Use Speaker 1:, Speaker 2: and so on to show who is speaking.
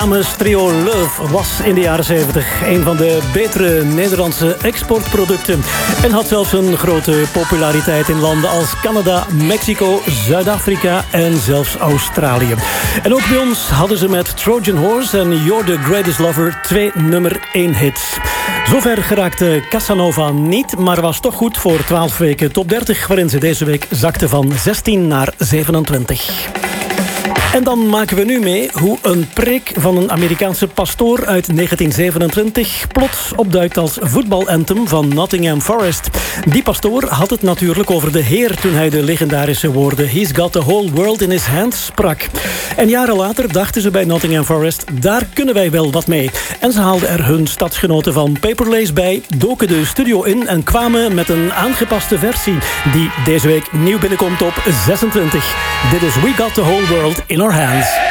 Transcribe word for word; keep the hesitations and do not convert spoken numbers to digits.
Speaker 1: Trio Love was in de jaren zeventig een van de betere Nederlandse exportproducten en had zelfs een grote populariteit in landen als Canada, Mexico, Zuid-Afrika en zelfs Australië. En ook bij ons hadden ze met Trojan Horse en You're the Greatest Lover twee nummer één hits. Zover geraakte Casanova niet, maar was toch goed voor twaalf weken top dertig, waarin ze deze week zakte van zestien naar zevenentwintig. En dan maken we nu mee hoe een preek van een Amerikaanse pastoor uit negentien zevenentwintig plots opduikt als voetbalanthem van Nottingham Forest. Die pastoor had het natuurlijk over de Heer toen hij de legendarische woorden He's got the whole world in his hands sprak. En jaren later dachten ze bij Nottingham Forest, daar kunnen wij wel wat mee. En ze haalden er hun stadsgenoten van Paperlace bij, doken de studio in en kwamen met een aangepaste versie die deze week nieuw binnenkomt op zesentwintig. Dit is We Got the Whole World in Our Hands.